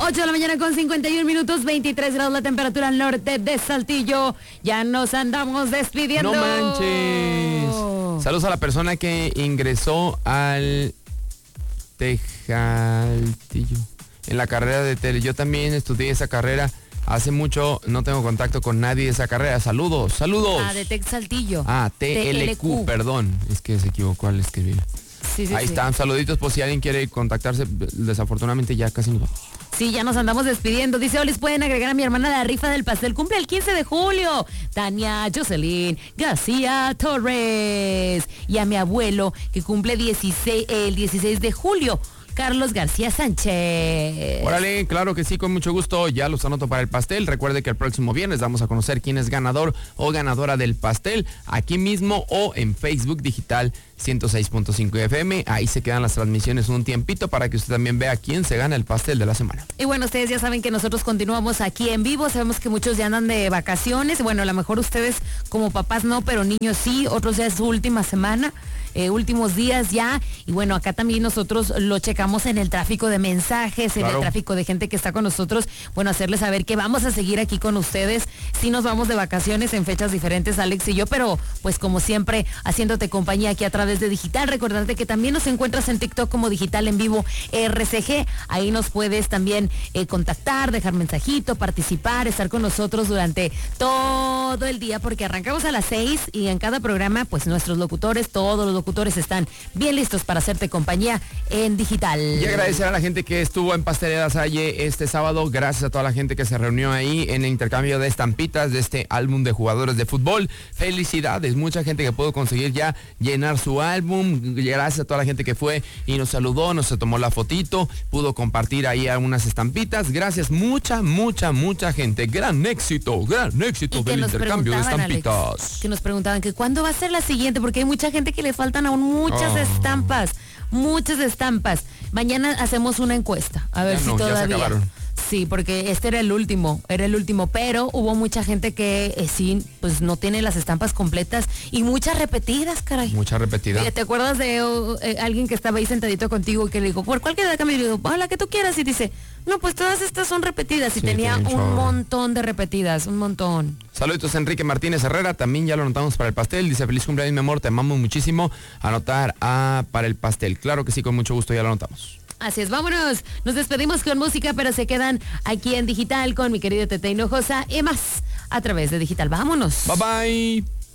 8 de la mañana con 51 minutos, 23 grados la temperatura al norte de Saltillo. Ya nos andamos despidiendo. ¡No manches! Saludos a la persona que ingresó al Tejaltillo en la carrera de tele. Yo también estudié esa carrera. Hace mucho no tengo contacto con nadie de esa carrera. Saludos. De Tec Saltillo. TLQ, perdón. Es que se equivocó al escribir. Sí, Ahí están, saluditos por si alguien quiere contactarse. Desafortunadamente ya casi nos vamos. Sí, ya nos andamos despidiendo. Dice, les pueden agregar a mi hermana la rifa del pastel. Cumple el 15 de julio. Tania Jocelyn García Torres. Y a mi abuelo, que cumple el 16 de julio. Carlos García Sánchez. Órale, claro que sí, con mucho gusto. Ya los anoto para el pastel. Recuerde que el próximo viernes vamos a conocer quién es ganador o ganadora del pastel, aquí mismo o en Facebook Digital 106.5 FM. Ahí se quedan las transmisiones un tiempito para que usted también vea quién se gana el pastel de la semana. Y bueno, ustedes ya saben que nosotros continuamos aquí en vivo. Sabemos que muchos ya andan de vacaciones. Bueno, a lo mejor ustedes como papás no, pero niños sí. Otros ya es su última semana, últimos días ya. Y bueno, acá también nosotros lo checamos en el tráfico de mensajes, en el tráfico de gente que está con nosotros. Bueno, hacerles saber que vamos a seguir aquí con ustedes. Sí nos vamos de vacaciones en fechas diferentes, Alex y yo, pero pues como siempre, haciéndote compañía aquí a través de Digital. Recordarte que también nos encuentras en TikTok como Digital en Vivo RCG. Ahí nos puedes también contactar, dejar mensajito, participar, estar con nosotros durante todo el día, porque arrancamos a las 6 y en cada programa, pues nuestros locutores, todos los locutores están bien listos para hacerte compañía en Digital. Y agradecer a la gente que estuvo en Pastelería Salle este sábado. Gracias a toda la gente que se reunió ahí en el intercambio de estampitas de este álbum de jugadores de fútbol. Felicidades, mucha gente que pudo conseguir ya llenar su álbum. Gracias a toda la gente que fue y nos saludó, nos tomó la fotito, pudo compartir ahí algunas estampitas. Gracias, mucha gente. Gran éxito del intercambio de estampitas. Alex, que nos preguntaban que cuándo va a ser la siguiente, porque hay mucha gente que le faltan aún muchas estampas. Mañana hacemos una encuesta, a ver si todavía. Sí, porque este era el último, pero hubo mucha gente que sí, pues no tiene las estampas completas y muchas repetidas, caray. Muchas repetidas. ¿Te acuerdas de alguien que estaba ahí sentadito contigo y que le dijo, ¿por cuál queda cambio? Y le digo, la que tú quieras, y dice, no, pues todas estas son repetidas, y tenía un montón de repetidas, un montón. Saludos a Enrique Martínez Herrera, también ya lo anotamos para el pastel. Dice, feliz cumpleaños, mi amor, te amamos muchísimo. Anotar para el pastel. Claro que sí, con mucho gusto ya lo anotamos. Así es, vámonos. Nos despedimos con música, pero se quedan aquí en Digital con mi querido Tete Hinojosa y más a través de Digital. Vámonos. Bye bye.